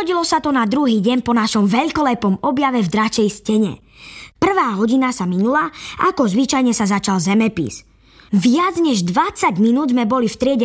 Prihodilo sa to na druhý deň po našom veľkolepom objave v dračej stene. 1. hodina sa minula, ako zvyčajne sa začal zemepis. Viac než 20 minút sme boli v triede